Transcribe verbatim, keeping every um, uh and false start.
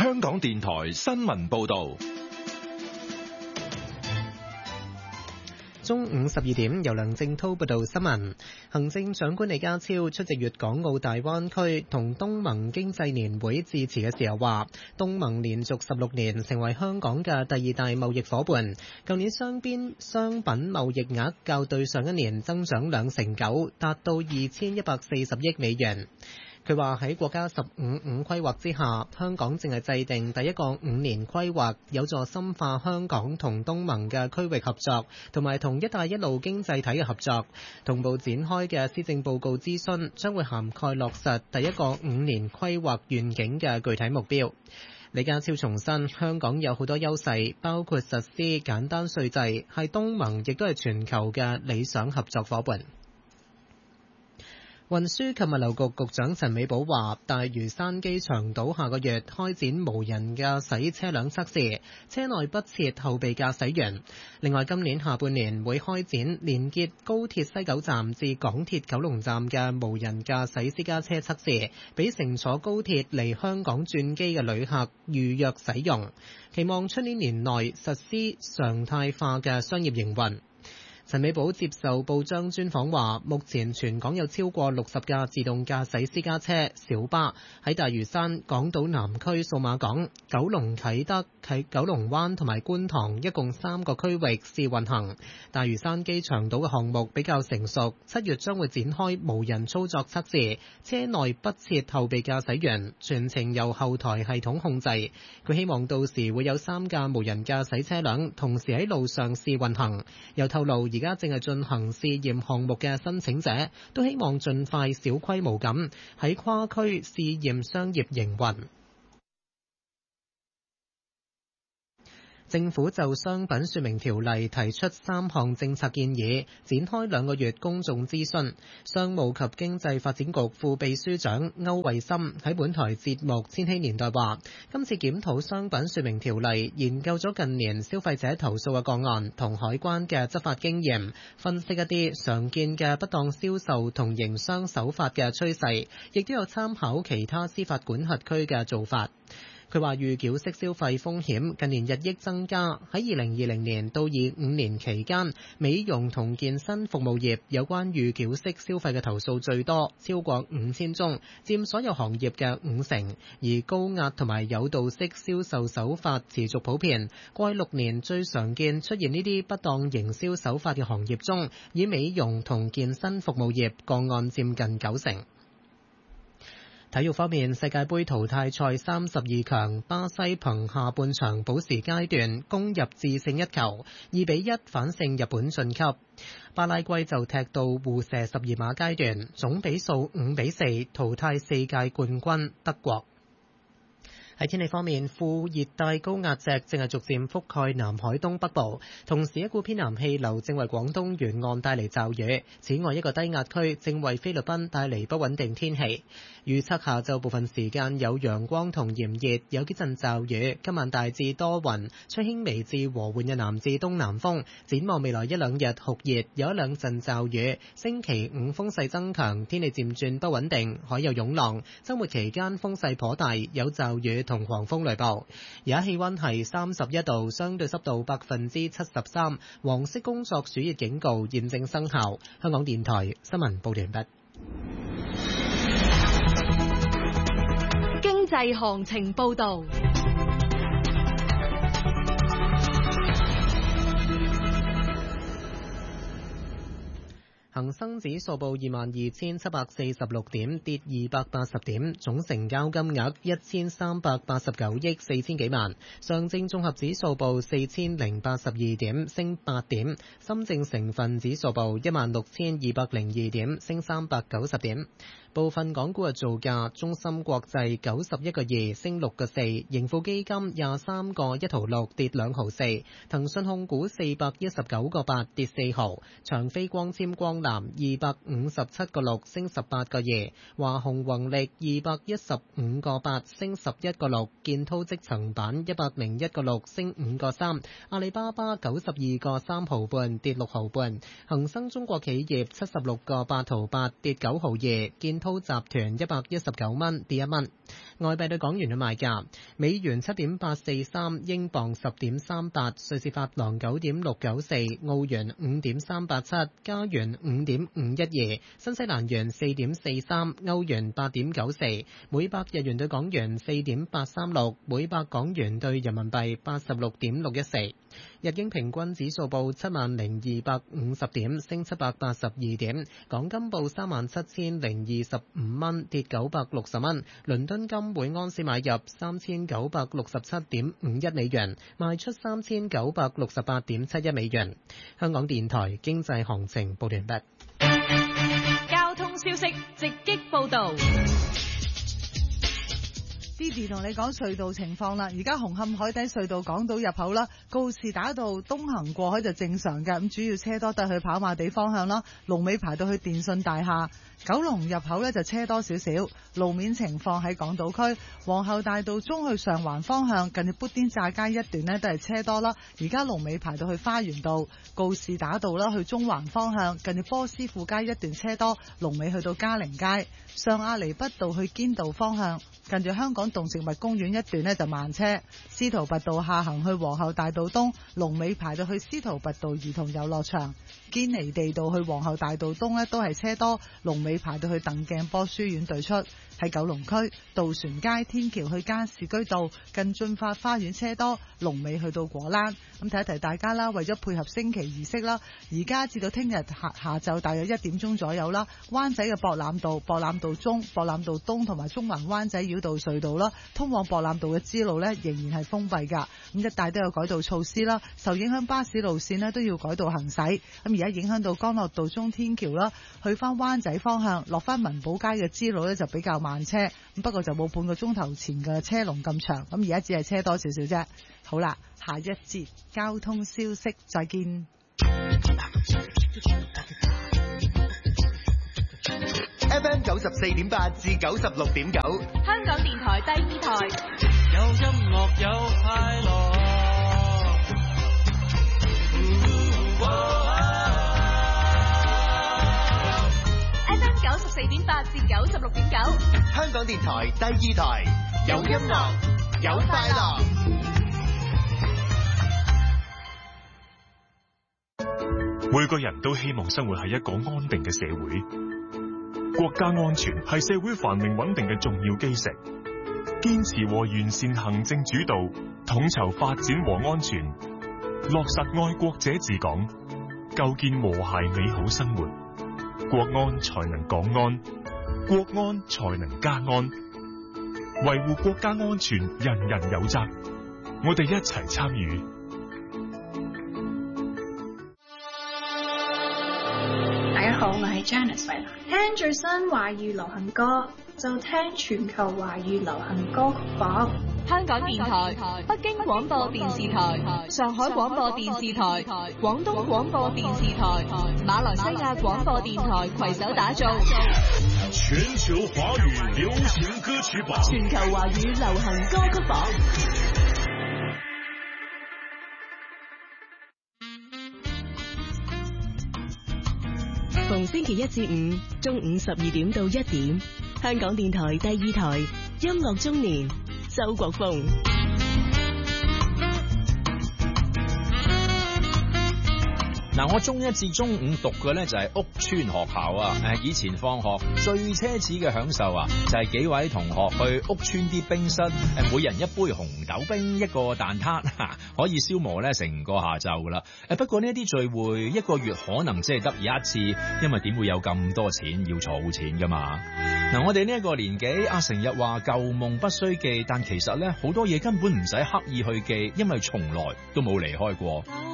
香港電台新聞報道。 中午十二點，由梁正滔報道新聞。行政長官李家超出席粵港澳大灣區同東盟經濟年會致辭嘅時候話，東盟連續十六年成為香港嘅第二大貿易夥伴。舊年雙邊商品貿易額較對上一年增長兩成九，達到二千一百四十億美元。佢話喺國家十五五規劃之下，香港正係制定第一個五年規劃，有助深化香港同東盟嘅區域合作，同埋同一帶一路經濟體嘅合作。同步展開嘅施政報告諮詢將會涵蓋落實第一個五年規劃願景嘅具體目標。李家超重申，香港有好多優勢，包括實施簡單稅制，係東盟亦都係全球嘅理想合作夥伴。運輸及物流局局長陳美寶話，大嶼山機場島下個月開展無人駕駛車輛測試，車內不設後備駕駛員。另外，今年下半年會開展連結高鐵西九站至港鐵九龍站嘅無人駕駛私家車測試，俾乘坐高鐵嚟香港轉機嘅旅客預約使用，期望出年年內實施常態化嘅商業營運。陳美寶接受報章專訪話，目前全港有超過六十架自動駕駛私家車、小巴喺大嶼山、港島南區數碼港、九龍啟德、啟九龍灣同埋觀塘一共三個區域試運行。大嶼山機場島嘅項目比較成熟，七月將會展開無人操作測試，車內不設後備駕駛員，全程由後台系統控制。佢希望到時會有三架無人駕駛車輛同時喺路上試運行。又透露，而家正係進行試驗項目嘅申請者，都希望盡快小規模咁喺跨區試驗商業營運。政府就商品說明條例提出三項政策建議，展開兩個月公眾諮詢。商務及經濟發展局副秘書長歐惠森喺本台節目《千禧年代》話，今次檢討商品說明條例，研究咗近年消費者投訴嘅個案同海關嘅執法經驗，分析一啲常見嘅不當銷售同營商手法嘅趨勢，亦都有參考其他司法管轄區嘅做法。佢話預繳式消費風險近年日益增加，喺二零二零年到二五年期間，美容同健身服務業有關預繳式消費嘅投訴最多，超過五千宗，佔所有行業嘅五成。而高壓同埋誘導式銷售手法持續普遍，過去六年最常見出現呢啲不當營銷手法嘅行業中，以美容同健身服務業個案佔近九成。體育方面，世界盃淘汰賽三十二強，巴西憑下半場補時階段攻入致勝一球，二比一反勝日本晉級。巴拉圭就踢到互射十二碼階段，總比數五比四淘汰四屆冠軍德國。喺天氣方面，副熱帶高壓脊正係逐漸覆蓋南海東北部，同時一股偏南氣流正為廣東沿岸帶嚟驟雨。此外，一個低壓區正為菲律賓帶嚟不穩定天氣。預測下晝部分時間有陽光同炎熱，有幾陣驟雨。今晚大致多雲，吹輕微至和緩嘅南至東南風。展望未來一兩日酷熱，有一兩陣驟雨。星期五風勢增強，天氣漸轉不穩定，海有湧浪。週末期間風勢頗大，有驟雨同狂風雷暴。而家氣溫係三十一度，相對濕度百分之七十三，黃色工作暑熱警告現正生效。香港電台新聞報道完畢。 經濟行情報道。 恒生指數報二萬二千七百四十六點，跌二百八十點，總成交金額一千三百八十九億四千幾萬。上證綜合指數報四千零八十二點，升八點。深證成分指數報一萬六千二百零二點，升三百九十點。部分港股嘅造價：中芯國際九十一個二升六個四，盈富基金廿三個一毫六跌兩毫四，騰訊控股四百一十九個八跌四毫，長飛光纖光南二百五十七個六升十八個二，華虹宏力二百一十五個八升十一個六，建滔積層板一百零一個六升五個三，阿里巴巴九十二個三毫半跌六毫半，恒生中國企業七十六個八毫八跌九毫二，建滔集團一百一十九蚊，跌一蚊。外幣對港元嘅賣價：美元七點八四三，英鎊十點三八，瑞士法郎九點六九四，澳元五點三八七，加元五點五一二，新西蘭元四點四三，歐元八點九四，每百日元對港元四點八三六，每百港元對人民幣八十六點六一四。日經平均指數報七萬零二百五十點，升七百八十二點。港金報三萬七千零二十五蚊，跌九百六十蚊。倫敦金每安士買入三千九百六十七點五一美元，賣出三千九百六十八點七一美元。香港電台經濟行情報完畢。 交通消息直擊報道。 Didi 同你講隧道情況啦，而家紅磡海底隧道港島入口啦，告士打道東行過海就正常嘅，咁主要車多得去跑馬地方向啦，龍尾排到去電信大廈。九龍入口呢就車多少少，路面情況喺港島區皇后大道中去上環方向，近住砵甸乍街一段呢都係車多啦，而家龍尾排到去花園道。告士打道啦去中環方向，近住波斯富街一段車多，龍尾去到嘉陵街。上亞厘畢道去堅道方向，近住香港動植物公園一段呢就慢車。司徒拔道下行去皇后大道東，龍尾排到去司徒拔道兒童遊樂場。堅尼地道去皇后大道東呢都係車多，龍尾排到去鄧鏡波書院對出。喺九龍區渡船街天橋去加士居道近駿發花園車多，龍尾去到果欄。咁提一提大家啦，為咗配合升旗儀式啦，而家至到聽日下下晝大約一點鐘左右啦，灣仔嘅博覽道、博覽道中、博覽道東同埋中環灣仔繞道隧道啦，通往博覽道嘅支路呢仍然係封閉㗎。咁一帶都有改道措施啦，受影響巴士路線呢都要改道行駛。咁而家影響到干諾道中天橋啦，去翻灣仔方向落翻文寶街嘅支路呢就比較慢車，咁不過就冇半個鐘頭前嘅車龍咁長，咁而家只係車多少少啫。好啦，下一節交通消息再見。 F M 九十四點八至九十六點九， 香港電台第二台， 有音樂有快樂。 F M 九十四點八至九十六點九， 香港電台第二台，有音樂有快樂。 每個人都希望生活喺一個安定嘅社會，國家安全係社會繁榮穩定嘅重要基石。堅持和完善行政主導，統籌發展和安全，落實愛國者治港，構建和諧美好生活，國安才能港安，國安才能家安。維護國家安全，人人有責，我哋一齊參與。 大家好，我係 Janice 衛蘭。聽最新華語流行歌，就聽全球華語流行歌曲榜。 香港電台、北京廣播電視台、上海廣播電視台、廣東廣播電視台、馬來西亞廣播電台攜手打造全球華語流行歌曲榜。 全球華語流行歌曲榜。 逢星期一至五中午十二點到一點，香港電台第二台音樂中年，周國峰。 嗱，我中一至中五讀嘅呢就係屋村學校啊！誒，以前放學最奢侈嘅享受啊，就係幾位同學去屋村啲冰室，誒，每人一杯紅豆冰，一個蛋撻，可以消磨呢成個下晝噶啦。誒，不過呢啲聚會一個月可能只係得一次，因為點會有咁多錢要儲錢噶嘛？嗱，我哋呢一個年紀啊，成日話舊夢不須記，但其實呢好多嘢根本唔使刻意去記，因為從來都冇離開過。